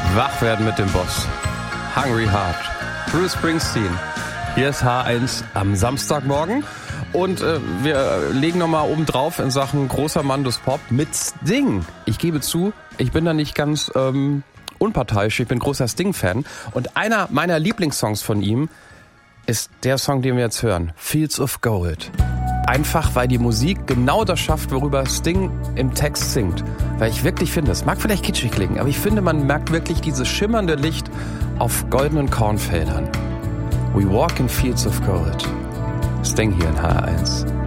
Wach werden mit dem Boss. Hungry Heart. Bruce Springsteen. Hier ist H1 am Samstagmorgen. Und wir legen nochmal oben drauf in Sachen großer Mann des Pop mit Sting. Ich gebe zu, ich bin da nicht ganz unparteiisch. Ich bin großer Sting-Fan. Und einer meiner Lieblingssongs von ihm ist der Song, den wir jetzt hören. Fields of Gold. Einfach, weil die Musik genau das schafft, worüber Sting im Text singt. Weil ich wirklich finde, es mag vielleicht kitschig klingen, aber ich finde, man merkt wirklich dieses schimmernde Licht auf goldenen Kornfeldern. We walk in fields of gold. Sting hier in HR1.